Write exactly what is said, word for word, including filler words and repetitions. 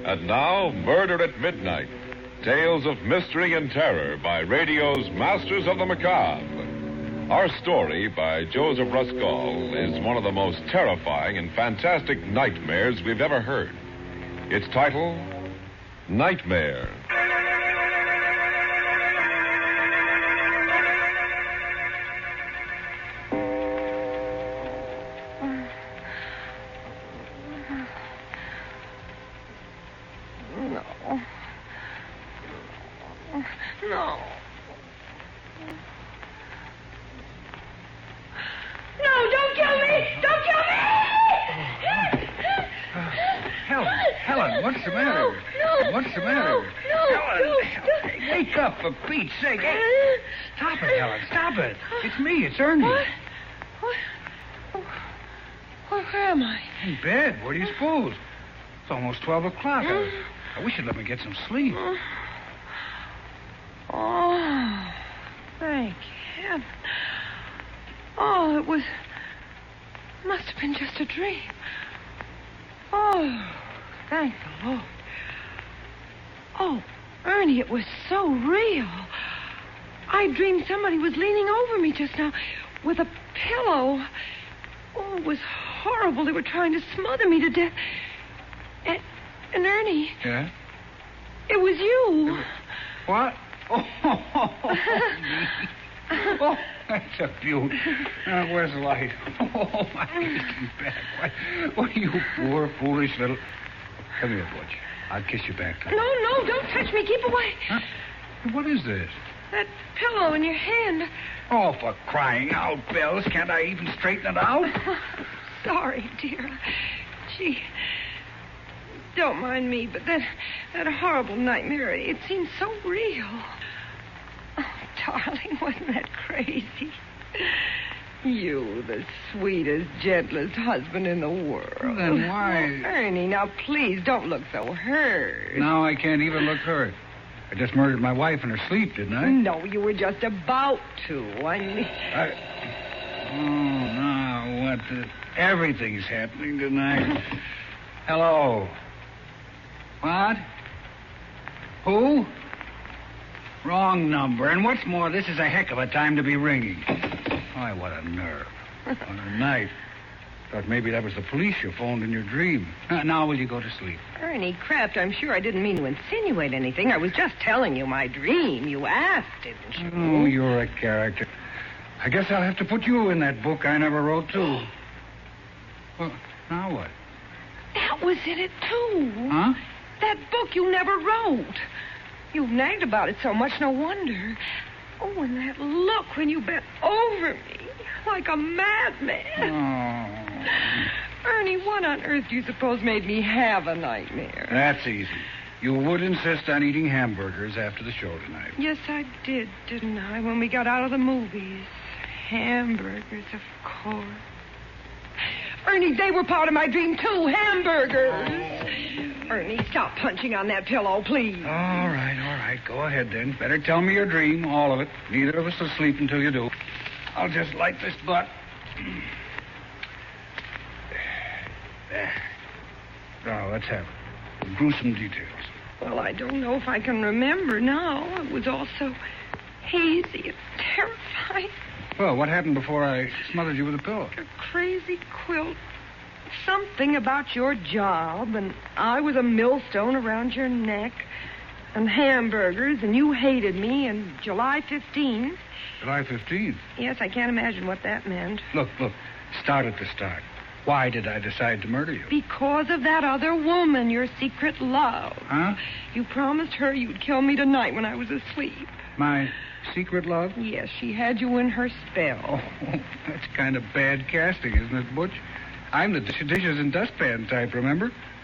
And now, Murder at Midnight. Tales of mystery and terror by radio's Masters of the Macabre. Our story by Joseph Ruskall is one of the most terrifying and fantastic nightmares we've ever heard. Its title, Nightmare. No. No, don't kill me! Don't kill me! Uh, Helen, Helen, what's the matter? No, no, What's the matter? No, Helen, no, Helen, wake up for Pete's sake. Hey, stop it, Helen, stop it. It's me, it's Ernie. What? What? Where, where am I? In bed. Where do you suppose? It's almost twelve o'clock. I, I wish you'd let me get some sleep. Oh, thank heaven. Oh, it was... must have been just a dream. Oh, thank the Lord. Oh, Ernie, it was so real. I dreamed somebody was leaning over me just now with a pillow. Oh, it was horrible. They were trying to smother me to death. And, and Ernie... Yeah? It was you. What? Oh, oh, that's a beaut. Uh, where's the light? Oh, my aching back. Why, why, you poor, foolish little... Come here, Butch. I'll kiss you back. No, no, don't touch me. Keep away. Huh? What is this? That pillow in your hand. Oh, for crying out, Bells. Can't I even straighten it out? Sorry, dear. Gee, don't mind me, but that, that horrible nightmare, it seems so real. Oh, darling, wasn't that crazy? You, the sweetest, gentlest husband in the world. Then why... Oh, Ernie, now please don't look so hurt. Now I can't even look hurt. I just murdered my wife in her sleep, didn't I? No, you were just about to. I mean... I... Oh, now what the... Everything's happening tonight. Hello. What? Who? Wrong number. And what's more, this is a heck of a time to be ringing. Why, what a nerve. What a night. Thought maybe that was the police you phoned in your dream. Uh, now will you go to sleep? Ernie Kraft, I'm sure I didn't mean to insinuate anything. I was just telling you my dream. You asked, didn't you? Oh, you're a character. I guess I'll have to put you in that book I never wrote, too. Well, now what? That was in it, too. Huh? That book you never wrote. You've nagged about it so much, no wonder. Oh, and that look when you bent over me like a madman. Oh. Ernie, what on earth do you suppose made me have a nightmare? That's easy. You would insist on eating hamburgers after the show tonight. Yes, I did, didn't I, when we got out of the movies? Hamburgers, of course. Ernie, they were part of my dream, too. Hamburgers. Ernie, stop punching on that pillow, please. All right, all right. Go ahead, then. Better tell me your dream, all of it. Neither of us will sleep until you do. I'll just light this butt. There. Now, let's have it. Gruesome details. Well, I don't know if I can remember now. It was all so hazy and terrifying. Well, what happened before I smothered you with a pillow? A crazy quilt. Something about your job, and I was a millstone around your neck, and hamburgers, and you hated me, and July fifteenth. July fifteenth? Yes, I can't imagine what that meant. Look, look. Start at the start. Why did I decide to murder you? Because of that other woman, your secret love. Huh? You promised her you'd kill me tonight when I was asleep. My secret love? Yes, she had you in her spell. Oh, that's kind of bad casting, isn't it, Butch? I'm the dishes and dustpan type, remember?